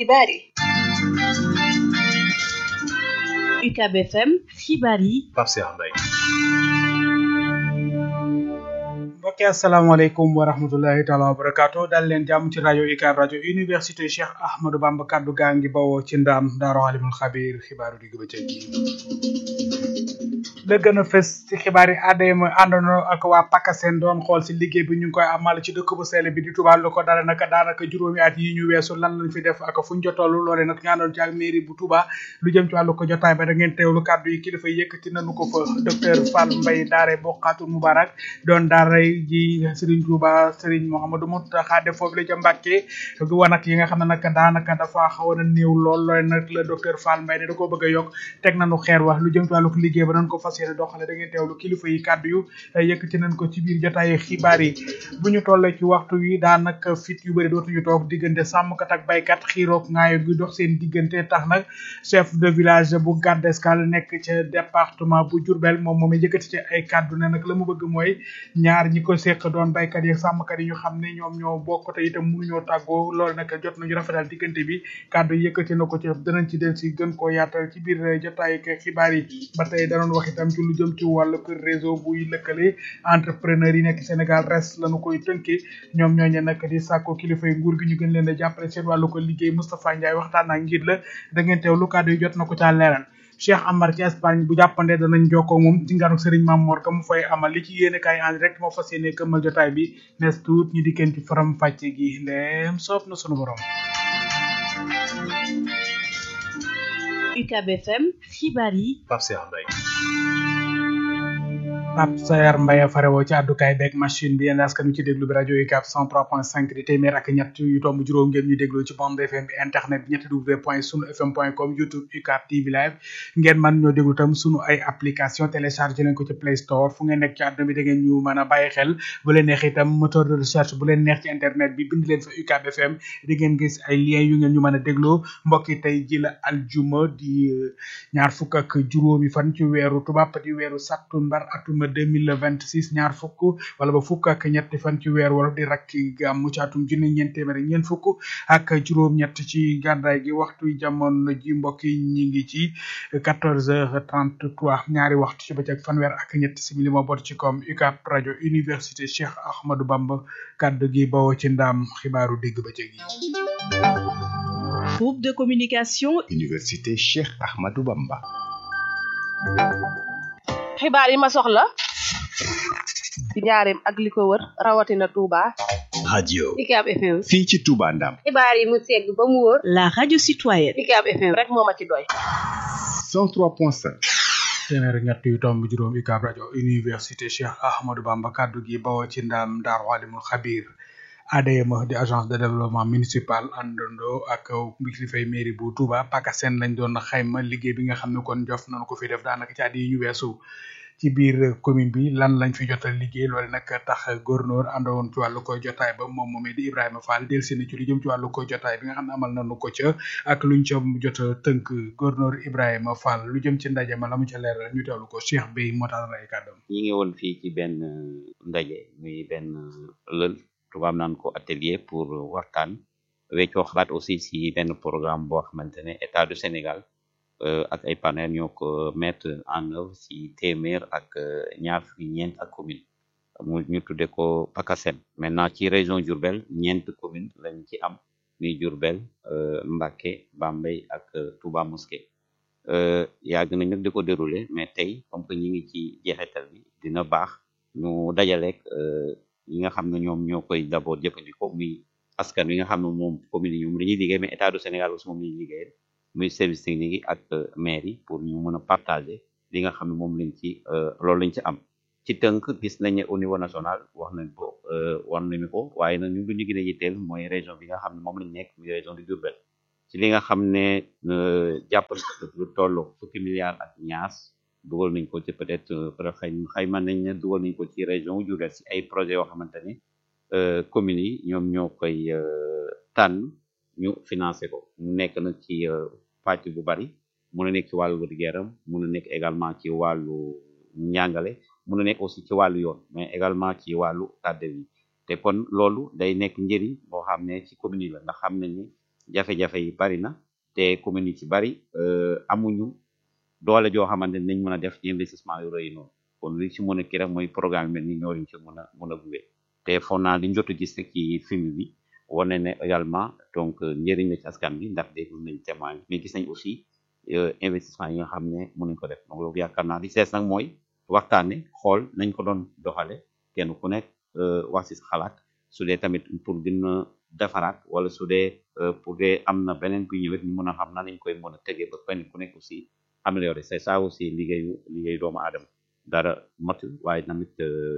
xibaar yi. UCAB FM xibaar yi. Pape Cheikh Mbaye. mbokki asalaamaaleykum wa rahmatullahi taala wa barakaatu dal leen jàmm ci rajo UCAB rajo université Cheikh Ahmadou Bamba kaddu gaa ngi bawoo ci ndaam Daaru Alimul Xabiir xibaaru digg bëccëg la gën a fës ci xibaar yi ADM àndandoo ak waa PACASEN doon xool si liggéey bi ñu ngi koy amal ci dëkk bu sell bi di Touba lu ko dara naka daanaka juróomi at yi ñu weesu lan lañ fi def ak fuñ jotoll loole nag ñaandoon ci ak mairie bu Touba lu jëm ci wàllu ko jotaay ba da ngeen teewlu kàddu yi kilifa yëkkati nañu ko fa docteur Fall Mbaye daare Bokhatul Moubarak doon daara ji Serigne Touba Serigne Mouhamadou Mountakha def foofu la ca Mbàkke wan ak yi nga xam ne nag daanaka dafa xawoon a néew lool loole nag la docteur Fall Mbaye ne da koo bëgg a yokk teg nañu xeer wax lu jëm ci wàllu ko liggéey ba nañ ko fas yéene doxale da ngeen teewlu kilifa yi kàddu yu yëkkati nañ ko ci biir jotaayu xibaar yi bu ñu tollee ci waxtu wi daanaka fit yu bëri dootuñu toog diggante sàmmkat ak baykat xiiroog ngaayo gi dox seen diggante tax nag chef de village bu Gadde Escale nekk ca département bu Diourbel moom moom yëkkati ci ay kàddu ne nag la mu bëgg mooy ñaar ñi ko seq doon baykat yi sàmmkat yi ñu xam ne ñoom ñoo bokk te itam mënuñoo tàggoo loolu nag jot nañu rafetal diggante bi kàddu yëkkati na ko ci danañ ci del si gën koo yaatal ci biir jotaayu xibaar yi ba tey danoon wax itam ci lu jëm ci wàllu réseau buy lëkkale entrepreneur yi nekk Sénégal res lañu koy tënkee ñoom ñooñu nag di sàkko kilifa yi nguur gi ñu gën leen a jàppale seen wàllu ko liggéey Moustapha Ndiaye waxtaan ak njiit la da ngeen teewlu kàddu yi jot na ko caa leeral Cheikh Amar ci Espagne bu jàppandee danañ jokkoo moom ci nganu Serigne Mamour ka mu fay amal li ci yéene kaay en direct moo fas yéene këmmal jotaay bi nes tuut ñu dikkeen ci faram fàcce gi ndeem soob na sunu borom. UCAB FM xibaar yi. Pape Cheikh Mbaye. Pape Sayar Mbaye farewoo ci àddukaay beeg machine bi yéen askan wi ci déglu bi rajo UCAB 103.5 di téeméer ak ñett yu tomb juróom ngeen ñu déglu ci bande FM bi internet bi ñetti www.sunufm.com YouTube UCAB TV live ngeen mën ñoo déglu tam sunu ay application téléchargé leen ko ci Play Store fu ngeen nekk ci àdduna bi da ngeen ñu mën a bàyyi xel bu leen neex itam moteur de recherche bu leen neex ci internet bi bind leen fa UCAB FM di ngeen gis ay lien yu ngeen ñu mën a dégloo mbokk yi tey ji la aljuma di ñaar fukk ak juróomi fan ci weeru tubaab di weeru sattumbar atum 2026 ñaar fukk wala ba fukk ak ñetti fan ci weer wolof di rakki gàmmu ci atum junni ñeent téeméer ñeent fukk ak juróom-ñett ci gàddaay gi waxtu jamono ji mbokk yi ñi ngi ci 14h33 ñaari waxtu ci bëccëg fanweer ak ñetti simili moo bot ci kom UCAB rajo université Cheikh Ahmadou Bamba kaddu gi bawoo ci ndaam xibaaru digg bëccëg yi. Groupe de communication Université Cheikh Ahmadou Bamba. xibaar yi ma soxla ci njaareem ak li ko wër rawatina Touba. radio UCAB FM. fii ci Touba Ndam. xibaar yi mu segg ba mu wóor. la radio citoyenne. UCAB FM rek moo ma ci doy. 103.5. téeméer ñett yu tomb juróom UCAB rajo université Cheikh Ahmadou Bamba kaddu gi bawoo ci ndaam Daaru Alimul Xabiir. ADM di agence de développement municipal àndandoo ak kilifay mairie bu Touba PACASEN lañ doon xayma liggéey bi nga xam ne kon jof nañu ko fi def daanaka ci at yi ñu weesu ci biir commune bi lan lañ fi jotal liggéey loolu nag tax gouverneur àndoon ci wàllu ko jotaay ba moom moomee di Ibrahima Fall dellusi na ci lu jëm ci wàllu ko jotaay bi nga xam ne amal nañu ko ca ak luñ ca jot a tënk gouverneur Ibrahima Fall lu jëm ci ndaje ma la mu ca leeral ñu teewlu ko Cheikh Bey moo tax ay kàddam. ñi ngi woon fii ci benn ndaje muy benn lël tubaab naan ko atelier pour waxtaan weccoo xalaat aussi si benn programme boo xamante ne état du Sénégal ak ay partenaires ñoo ko mettre en œuvre si téeméer ak ñaar fukki ñeent ak commune mu ñu tudde ko PACASEN maintenant ci région Diourbel ñeent commune lañ ci am muy Diourbel Mbacké Bambey ak Touba Mosquée yàgg nañ nag di ko dérouler mais tey comme que ñi ngi ci jeexital bi dina baax ñu dajaleek yi nga xam ne ñoom ñoo koy d'abord jëfandikoo muy askan wi nga xam ne moom commune yi ñoom dañuy liggéey mais état du Sénégal aussi moom lañuy liggéeyal muy service technique yi ak maire yi pour ñu mën a partager li nga xam ne moom lañ ci loolu lañ ci am ci tënk gis nañ ne au niveau national wax nañ ko waaye nag ñun lu ñu gën a yitteel mooy région bi nga xam ne moom lañ nekk muy région de Diourbel ci li nga xam ne jàpp lu toll fukki milliards ak ñaar dugal nañ ko ci peut-être xayma nañ ne dugal nañ ko ci région Diourbel si ay projets yoo xamante ne communes yi ñoom ñoo koy tànn ñu financé ko mu nekk nag ci pàcc bu bari mun a nekk ci wàllu wér-gu-yaram mun a nekk également ci wàllu njàngale mun a nekk aussi ci wàllu yoon mais également ci wàllu cadre yi te kon loolu day nekk njëriñ boo xam ne ci communes yi la ndax xam nañ ni jafe-jafe yi bari na te communes yi ci bari amuñu doole joo xamante ne nañ mën a def ci investissement yu rëy noonu kon li ci mën a kii rek mooy programme mel ni ñoo leen ci mën a gunge te foog naa li ñu jot a gis rek ci film bi wane ne également donc njëriñ la ci askan bi ndax dégg nañ témoigne mais gis nañ aussi investissement yi nga xam ne mën nañ ko def donc loolu yaakaar naa li sees nag mooy waxtaane xool nañ ko doon doxale kenn ku nekk wax ci sa xalaat su dee tamit pour gën a defaraat wala su dee pour dee am na beneen bu ñëwet ñu mën a xam na lañ koy mën a tegee ba kenn ku nekk aussi améliorer c'est ça aussi liggéeyu doomu aadama dara matul waaye tamit